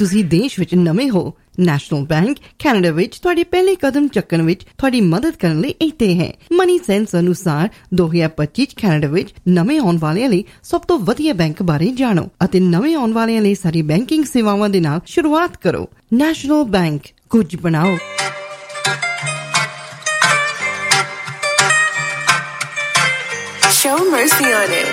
ਤੁਸੀਂ ਦੇਸ਼ ਵਿੱਚ ਨਵੇਂ ਹੋ, ਨੈਸ਼ਨਲ ਬੈਂਕ ਕੈਨੇਡਾ ਵਿੱਚ ਤੁਹਾਡੇ ਪਹਿਲੇ ਕਦਮ ਚੱਕਣ ਵਿੱਚ ਤੁਹਾਡੀ ਮਦਦ ਕਰਨ ਲਈ ਇੱਥੇ ਹੈ। ਮਨੀ ਸੈਂਸ ਅਨੁਸਾਰ 2025 ਚ ਕੈਨੇਡਾ ਵਿੱਚ ਨਵੇਂ ਆਉਣ ਵਾਲਿਆਂ ਲਈ ਸਭ ਤੋਂ ਵਧੀਆ ਬੈਂਕ ਬਾਰੇ ਜਾਣੋ ਅਤੇ ਨਵੇਂ ਆਉਣ ਵਾਲਿਆਂ ਲਈ ਸਾਰੀ ਬੈਂਕਿੰਗ ਸੇਵਾਵਾਂ ਦੇ ਨਾਲ ਸ਼ੁਰੂਆਤ ਕਰੋ। ਨੈਸ਼ਨਲ ਬੈਂਕ, ਕੁਝ ਬਣਾਓ। Show mercy on it.